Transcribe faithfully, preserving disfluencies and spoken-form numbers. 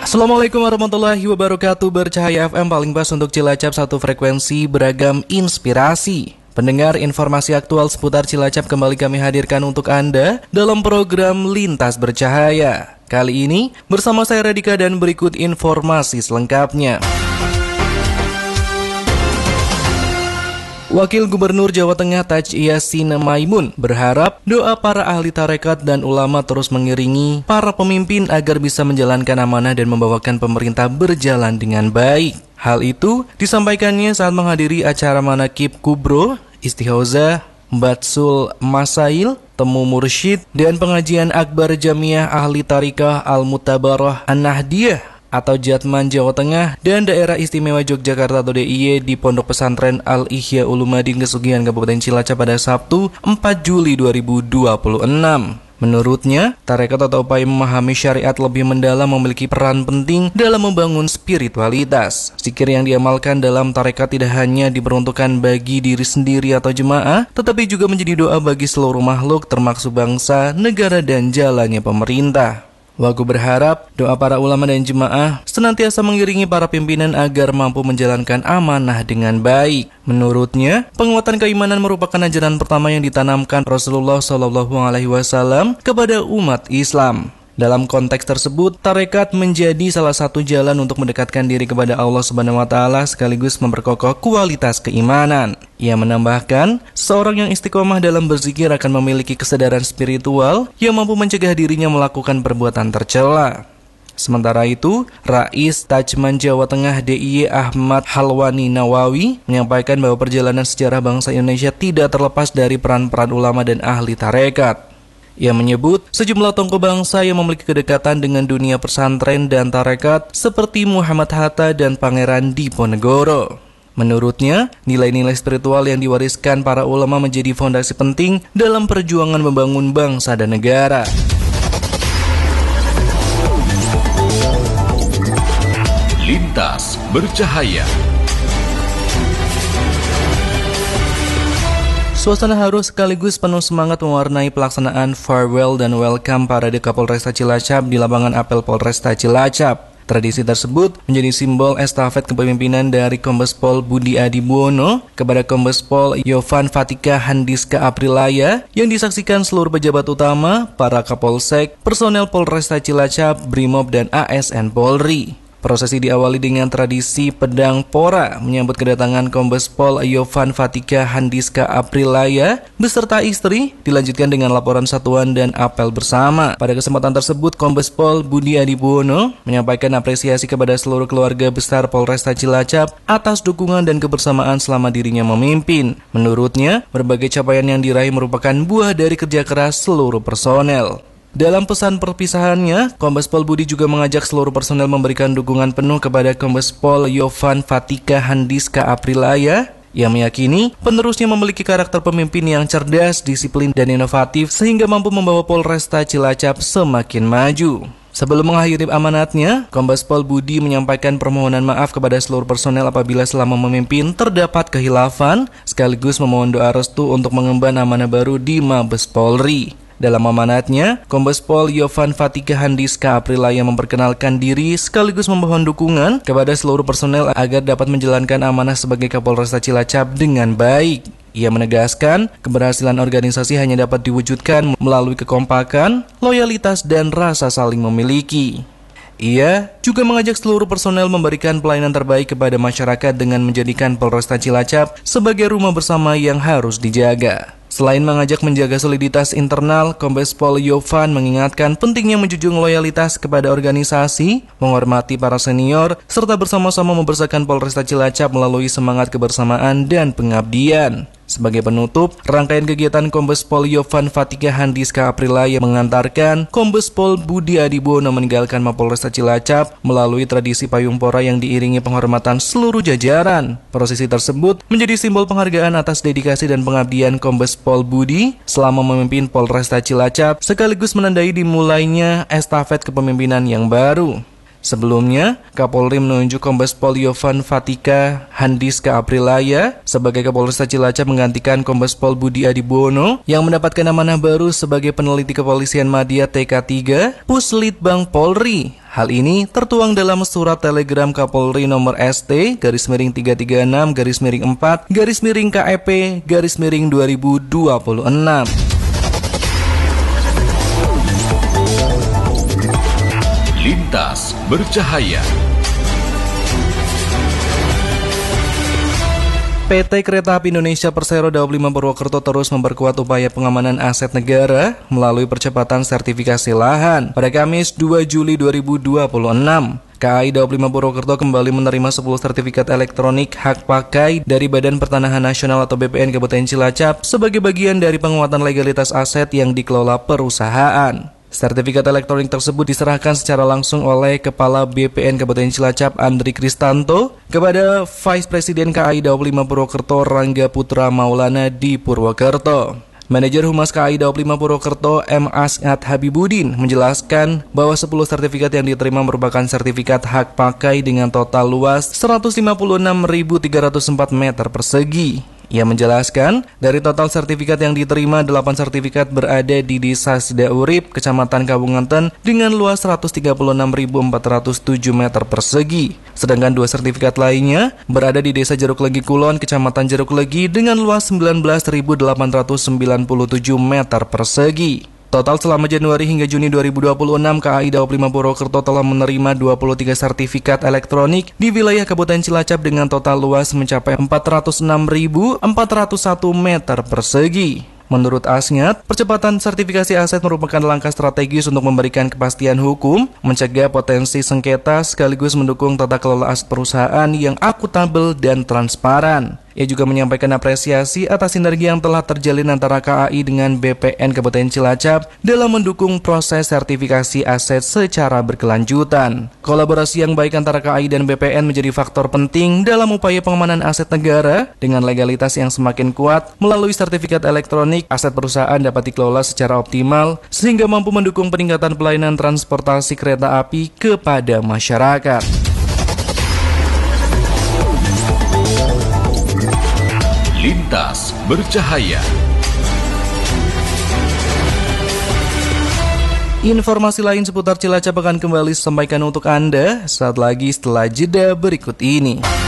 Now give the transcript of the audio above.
Assalamualaikum warahmatullahi wabarakatuh. Bercahaya F M paling pas untuk Cilacap, satu frekuensi beragam inspirasi. Pendengar, informasi aktual seputar Cilacap kembali kami hadirkan untuk Anda dalam program Lintas Bercahaya. Kali ini bersama saya Radika dan berikut informasi selengkapnya. Wakil Gubernur Jawa Tengah Taj Yasin Maimun berharap doa para ahli tarekat dan ulama terus mengiringi para pemimpin agar bisa menjalankan amanah dan membawakan pemerintah berjalan dengan baik. Hal itu disampaikannya saat menghadiri acara Manaqib Kubro, Istighozah, Batsul Masail, Temu Mursyid, dan pengajian Akbar Jamiah Ahli Tarikah Al-Mutabarah An-Nahdiyah atau Jatman Jawa Tengah dan Daerah Istimewa Yogyakarta atau D I Y di Pondok Pesantren Al-Ihya Ulumuddin Kesugihan Kabupaten Cilacap pada Sabtu empat Juli dua ribu dua puluh enam. Menurutnya, tarekat atau upaya memahami syariat lebih mendalam memiliki peran penting dalam membangun spiritualitas. Zikir yang diamalkan dalam tarekat tidak hanya diperuntukkan bagi diri sendiri atau jemaah, tetapi juga menjadi doa bagi seluruh makhluk termasuk bangsa, negara, dan jalannya pemerintah. Wagu berharap doa para ulama dan jemaah senantiasa mengiringi para pimpinan agar mampu menjalankan amanah dengan baik. Menurutnya, penguatan keimanan merupakan ajaran pertama yang ditanamkan Rasulullah shallallahu alaihi wasallam kepada umat Islam. Dalam konteks tersebut, tarekat menjadi salah satu jalan untuk mendekatkan diri kepada Allah Subhanahu wa taala sekaligus memperkokoh kualitas keimanan. Ia menambahkan, seorang yang istiqomah dalam berzikir akan memiliki kesadaran spiritual yang mampu mencegah dirinya melakukan perbuatan tercela. Sementara itu, Rais Tajman Jawa Tengah D I Y Ahmad Halwani Nawawi menyampaikan bahwa perjalanan sejarah bangsa Indonesia tidak terlepas dari peran-peran ulama dan ahli tarekat. Ia menyebut sejumlah tokoh bangsa yang memiliki kedekatan dengan dunia pesantren dan tarekat seperti Muhammad Hatta dan Pangeran Diponegoro. Menurutnya, nilai-nilai spiritual yang diwariskan para ulama menjadi fondasi penting dalam perjuangan membangun bangsa dan negara. Lintas Bercahaya. Suasana haru sekaligus penuh semangat mewarnai pelaksanaan farewell dan welcome parade Kapolresta Cilacap di lapangan apel Polresta Cilacap. Tradisi tersebut menjadi simbol estafet kepemimpinan dari Kombes Pol Budi Adibuwono kepada Kombes Pol Yovan Fatika Handiska Aprilaya yang disaksikan seluruh pejabat utama, para Kapolsek, personel Polresta Cilacap, Brimob, dan A S N Polri. Prosesi diawali dengan tradisi pedang pora menyambut kedatangan Kombes Pol Yovan Fatika Handiska Aprilaya beserta istri, dilanjutkan dengan laporan satuan dan apel bersama. Pada kesempatan tersebut, Kombes Pol Budi Adibuwono menyampaikan apresiasi kepada seluruh keluarga besar Polresta Cilacap atas dukungan dan kebersamaan selama dirinya memimpin. Menurutnya, berbagai capaian yang diraih merupakan buah dari kerja keras seluruh personel. Dalam pesan perpisahannya, Kombes Pol Budi juga mengajak seluruh personel memberikan dukungan penuh kepada Kombes Pol Yovan Fatika Handiska Aprilaya. Ia meyakini penerusnya memiliki karakter pemimpin yang cerdas, disiplin, dan inovatif sehingga mampu membawa Polresta Cilacap semakin maju. Sebelum mengakhiri amanatnya, Kombes Pol Budi menyampaikan permohonan maaf kepada seluruh personel apabila selama memimpin terdapat khilafan, sekaligus memohon doa restu untuk mengemban amanah baru di Mabes Polri. Dalam amanatnya, Kombes Pol Yovan Fatika Handiska Aprilaya memperkenalkan diri sekaligus memohon dukungan kepada seluruh personel agar dapat menjalankan amanah sebagai Kapolresta Cilacap dengan baik. Ia menegaskan, keberhasilan organisasi hanya dapat diwujudkan melalui kekompakan, loyalitas, dan rasa saling memiliki. Ia juga mengajak seluruh personel memberikan pelayanan terbaik kepada masyarakat dengan menjadikan Polresta Cilacap sebagai rumah bersama yang harus dijaga. Selain mengajak menjaga soliditas internal, Kombes Pol Yovan mengingatkan pentingnya menjunjung loyalitas kepada organisasi, menghormati para senior, serta bersama-sama membersihkan Polresta Cilacap melalui semangat kebersamaan dan pengabdian. Sebagai penutup, rangkaian kegiatan Kombes Pol Yovan Fatika Handiska Aprilaya mengantarkan Kombes Pol Budi Adibuwono meninggalkan Mapolresta Cilacap melalui tradisi payung pora yang diiringi penghormatan seluruh jajaran. Prosesi tersebut menjadi simbol penghargaan atas dedikasi dan pengabdian Kombes Pol Budi selama memimpin Polresta Cilacap, sekaligus menandai dimulainya estafet kepemimpinan yang baru. Sebelumnya, Kapolri menunjuk Kombes Pol Yovan Fatika Handiska Aprilaya sebagai Kapolresta Cilacap menggantikan Kombes Pol Budi Adibuwono yang mendapatkan amanah baru sebagai peneliti kepolisian Madya T K tiga Puslitbang Polri. Hal ini tertuang dalam surat telegram Kapolri nomor S T garis miring tiga tiga enam garis miring empat garis miring K E P garis miring dua ribu dua puluh enam. Lintas Bercahaya. P T Kereta Api Indonesia Persero Daob lima Purwokerto terus memperkuat upaya pengamanan aset negara melalui percepatan sertifikasi lahan. Pada Kamis dua Juli dua ribu dua puluh enam, K A I Daob lima Purwokerto kembali menerima sepuluh sertifikat elektronik hak pakai dari Badan Pertanahan Nasional atau B P N Kabupaten Cilacap sebagai bagian dari penguatan legalitas aset yang dikelola perusahaan. Sertifikat elektronik tersebut diserahkan secara langsung oleh Kepala B P N Kabupaten Cilacap Andri Kristanto kepada Vice Presiden K A I Daob lima Purwokerto Rangga Putra Maulana di Purwokerto. Manajer Humas K A I Daob lima Purwokerto M. As'ad Habibudin menjelaskan bahwa sepuluh sertifikat yang diterima merupakan sertifikat hak pakai dengan total luas seratus lima puluh enam ribu tiga ratus empat meter persegi. Ia menjelaskan, dari total sertifikat yang diterima, delapan sertifikat berada di Desa Sidaurip, Kecamatan Kabungenten dengan luas seratus tiga puluh enam ribu empat ratus tujuh meter persegi. Sedangkan dua sertifikat lainnya berada di Desa Jeruk Legi Kulon, Kecamatan Jeruk Legi dengan luas sembilan belas ribu delapan ratus sembilan puluh tujuh meter persegi. Total selama Januari hingga Juni dua ribu dua puluh enam, K A I Daob lima Purwokerto telah menerima dua puluh tiga sertifikat elektronik di wilayah Kabupaten Cilacap dengan total luas mencapai empat ratus enam ribu empat ratus satu meter persegi. Menurut As'ad, percepatan sertifikasi aset merupakan langkah strategis untuk memberikan kepastian hukum, mencegah potensi sengketa sekaligus mendukung tata kelola aset perusahaan yang akuntabel dan transparan. Ia juga menyampaikan apresiasi atas sinergi yang telah terjalin antara K A I dengan B P N Kabupaten Cilacap dalam mendukung proses sertifikasi aset secara berkelanjutan. Kolaborasi yang baik antara K A I dan B P N menjadi faktor penting dalam upaya pengamanan aset negara dengan legalitas yang semakin kuat. Melalui sertifikat elektronik, aset perusahaan dapat dikelola secara optimal sehingga mampu mendukung peningkatan pelayanan transportasi kereta api kepada masyarakat. Lintas Bercahaya. Informasi lain seputar Cilacap akan kembali sampaikan untuk Anda saat lagi setelah jeda berikut ini.